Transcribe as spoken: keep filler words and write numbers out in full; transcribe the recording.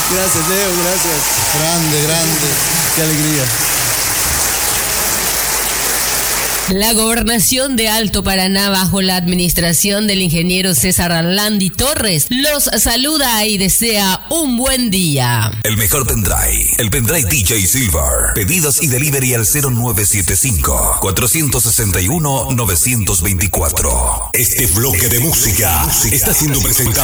Gracias, Leo, gracias. Grande, grande. Qué alegría. La gobernación de Alto Paraná, bajo la administración del ingeniero César Arlandi Torres, los saluda y desea un buen día. El mejor pendrive, el pendrive D J Silver. Pedidos y delivery al cero nueve siete cinco, cuatro seis uno, nueve dos cuatro. Este bloque de música está siendo presentado